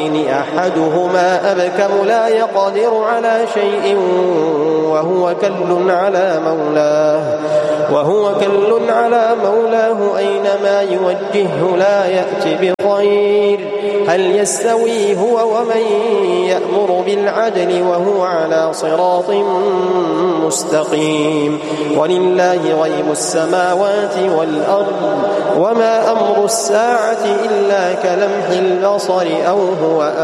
أحدهما أبكم لا يقدر على شيء وهو كل على مولاه أينما يوجهه لا يأت بخير. هل يستوي هو ومن يأمر بالعدل وهو على صراط مستقيم؟ ولله غيب السماوات والأرض وما أمر الساعة إلا كلمح البصر أو هو